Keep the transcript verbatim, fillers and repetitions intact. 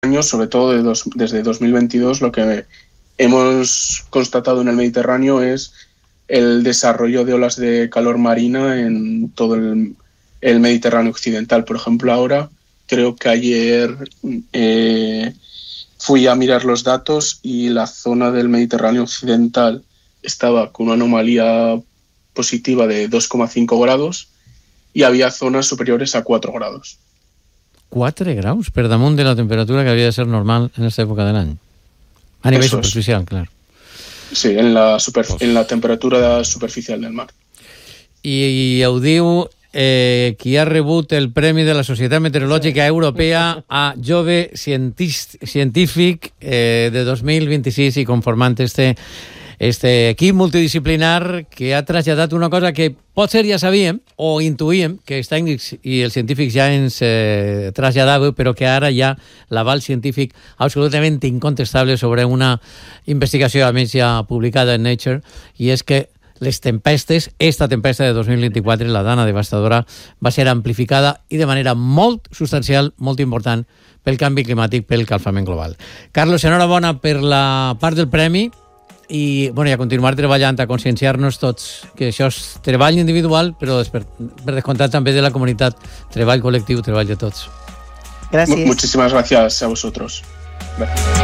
años, sobre todo de dos, desde dos mil veintidós, lo que hemos constatado en el Mediterráneo es el desarrollo de olas de calor marina en todo el, el Mediterráneo occidental. Por ejemplo, ahora creo que ayer eh, fui a mirar los datos y la zona del Mediterráneo occidental estaba con una anomalía positiva de dos coma cinco grados y había zonas superiores a cuatro grados. quatre graus per damunt de la temperatura que havia de ser normal en aquesta època de l'any. A nivell Eso superficial, es. clar. Sí, en la, super, en la temperatura superficial del mar. I, i ho diu eh, qui ha rebut el Premi de la Societat Meteorològica Europea a jove científic eh, de dos mil vint-i-sis i conformant este este equip multidisciplinar que ha traslladat una cosa que potser ja sabíem o intuïem que els tècnics i els científics ja ens eh, traslladàveu, però que ara hi ha l'aval científic absolutament incontestable sobre una investigació, a més ja publicada en Nature, i és que les tempestes, esta tempesta de dos mil vint-i-quatre, la Dana devastadora, va ser amplificada i de manera molt substancial, molt important, pel canvi climàtic, pel calfament global. Carlos, enhorabona per la part del premi, i, bueno, i a continuar treballant, a conscienciar-nos tots que això és treball individual, però per, per descomptat també de la comunitat, treball col·lectiu, treball de tots. Gràcies. Muchísimas gracias a vosotros. Gracias.